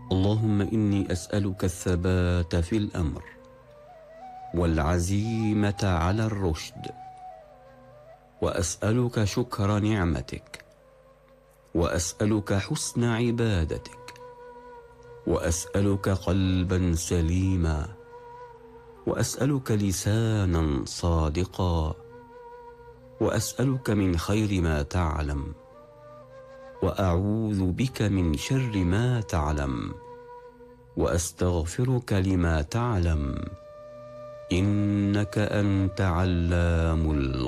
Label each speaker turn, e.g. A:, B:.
A: اللهم إني أسألك الثبات في الأمر والعزيمة على الرشد، وأسألك شكر نعمتك، وأسألك حسن عبادتك، وأسألك قلبا سليما، وأسألك لسانا صادقا، وأسألك من خير ما تعلم، وأعوذ بك من شر ما تعلم، وأستغفرك لما تعلم، إنك أنت علام الغيوب.